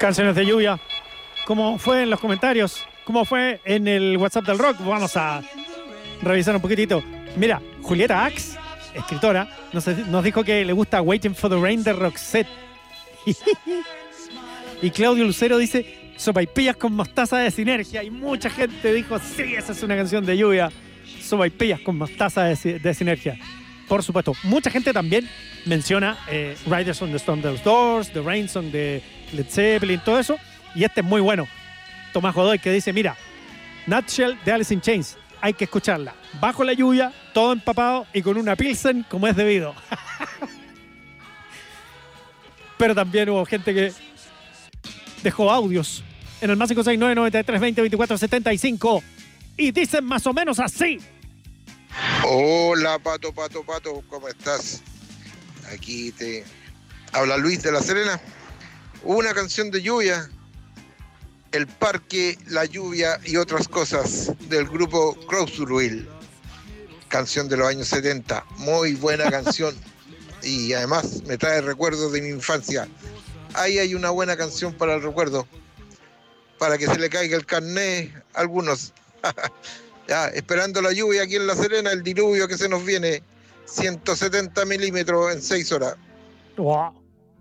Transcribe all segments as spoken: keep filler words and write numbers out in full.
Canciones de lluvia. ¿Cómo fue en los comentarios? ¿Cómo fue en el WhatsApp del rock? Vamos a revisar un poquitito. Mira, Julieta Axe, escritora, nos, nos dijo que le gusta Waiting for the Rain de Roxette. Y Claudio Lucero dice sopaipillas con mostaza de Sinergia. Y mucha gente dijo, sí, esa es una canción de lluvia. Sopaipillas con mostaza de, de Sinergia. Por supuesto. Mucha gente también menciona eh, Riders on the Storm of the Doors, The Rain Song de Led Zeppelin, todo eso. Y este es muy bueno. Tomás Godoy, que dice, mira, Nutshell de Alice in Chains, hay que escucharla. Bajo la lluvia, todo empapado y con una Pilsen como es debido. Pero también hubo gente que dejó audios en el más cinco seis nueve, nueve tres dos cero, dos cuatro siete cinco y dicen más o menos así. Hola, Pato, Pato, Pato, ¿cómo estás? Aquí te habla Luis de La Serena. Una canción de lluvia, El Parque, La Lluvia y otras cosas, del grupo Crowsville. Canción de los años setenta, muy buena canción y además me trae recuerdos de mi infancia. Ahí hay una buena canción para el recuerdo, para que se le caiga el carné a algunos. Ya, esperando la lluvia aquí en La Serena, el diluvio que se nos viene, ciento setenta milímetros en seis horas. Wow.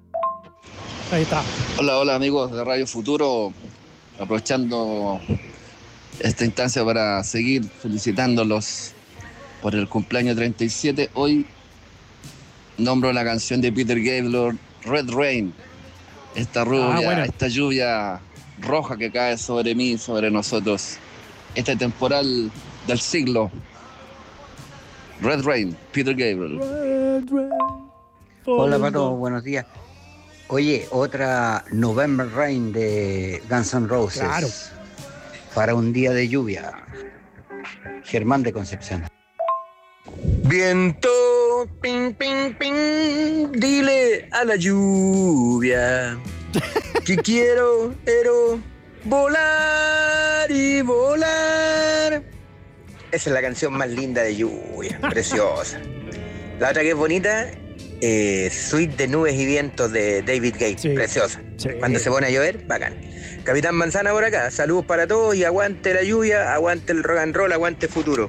Ahí está. Hola, hola amigos de Radio Futuro, aprovechando esta instancia para seguir felicitándolos por el cumpleaños treinta y siete. Hoy nombro la canción de Peter Gabriel, Red Rain. Esta rubia, ah, bueno. esta lluvia roja que cae sobre mí, sobre nosotros. Este temporal del siglo. Red Rain, Peter Gabriel. Red Rain. Hola Pato, buenos días. Oye, otra November Rain de Guns N' Roses. Claro. Para un día de lluvia. Germán de Concepción. Viento, ping, ping, ping, dile a la lluvia que quiero, quiero volar y volar. Esa es la canción más linda de lluvia, preciosa. La otra que es bonita, eh, Suite de Nubes y Vientos de David Gates, sí, preciosa. Sí. Cuando se pone a llover, bacán. Capitán Manzana por acá, saludos para todos y aguante la lluvia, aguante el rock and roll, aguante futuro.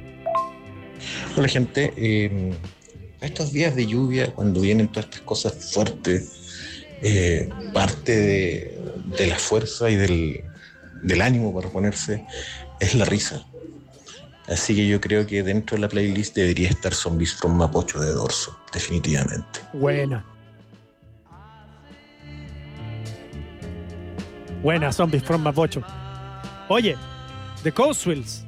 Hola gente, eh, estos días de lluvia, cuando vienen todas estas cosas fuertes, eh, parte de, de la fuerza y del, del ánimo para ponerse es la risa. Así que yo creo que dentro de la playlist debería estar Zombies from Mapocho de Dorso, definitivamente. Buena. Buena, Zombies from Mapocho. Oye, The Coastvils.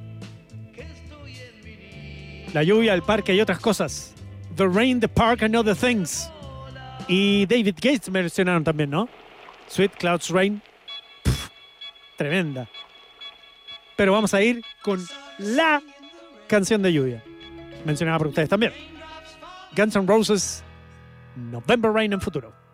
La lluvia, el parque y otras cosas. The Rain, The Park and Other Things. Y David Gates mencionaron también, ¿no? Sweet Clouds Rain. Pff, tremenda. Pero vamos a ir con la canción de lluvia, mencionada por ustedes también. Guns N' Roses, November Rain en futuro.